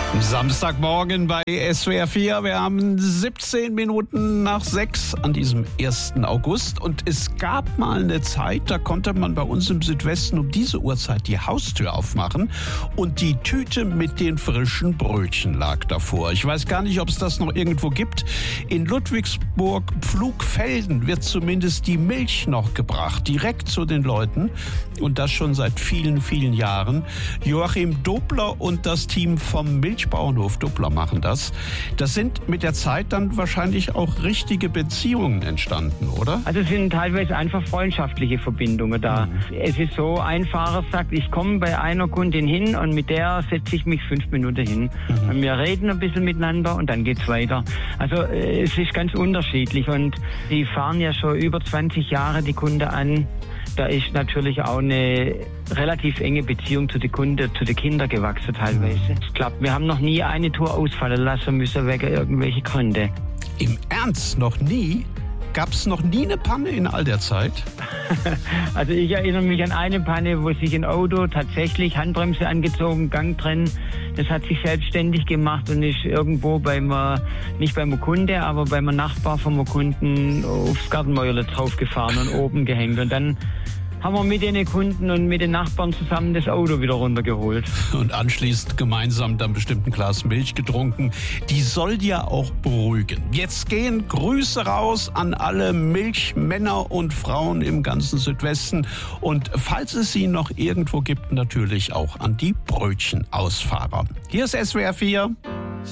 Samstagmorgen bei SWR 4. Wir haben 17 Minuten nach 6 an diesem 1. August. Und es gab mal eine Zeit, da konnte man bei uns im Südwesten um diese Uhrzeit die Haustür aufmachen und die Tüte mit den frischen Brötchen lag davor. Ich weiß gar nicht, ob es das noch irgendwo gibt. In Ludwigsburg-Pflugfelden wird zumindest die Milch noch gebracht, direkt zu den Leuten. Und das schon seit vielen, vielen Jahren. Joachim Dobler und das Team vom Milchbauernhof Dobler machen das. Das sind mit der Zeit dann wahrscheinlich auch richtige Beziehungen entstanden, oder? Also es sind teilweise einfach freundschaftliche Verbindungen da. Es ist so, ein Fahrer sagt, ich komme bei einer Kundin hin und mit der setze ich mich 5 Minuten hin. Und wir reden ein bisschen miteinander und dann geht's weiter. Also es ist ganz unterschiedlich und die fahren ja schon über 20 Jahre die Kunde an. Da ist natürlich auch eine relativ enge Beziehung zu den Kunden, zu den Kindern gewachsen teilweise. Ich glaube, wir haben noch nie eine Tour ausfallen lassen müssen wegen irgendwelcher Gründe. Im Ernst? Noch nie? Gab es noch nie eine Panne in all der Zeit? Also ich erinnere mich an eine Panne, wo sich ein Auto tatsächlich Handbremse angezogen, Gang drin. Das hat sich selbstständig gemacht und ist irgendwo nicht beim Kunde, aber beim Nachbar vom Kunden aufs Gartenmäuerle draufgefahren und oben gehängt. Und dann haben wir mit den Kunden und mit den Nachbarn zusammen das Auto wieder runtergeholt. Und anschließend gemeinsam dann bestimmt ein Glas Milch getrunken. Die soll ja auch beruhigen. Jetzt gehen Grüße raus an alle Milchmänner und Frauen im ganzen Südwesten. Und falls es sie noch irgendwo gibt, natürlich auch an die Brötchenausfahrer. Hier ist SWR 4.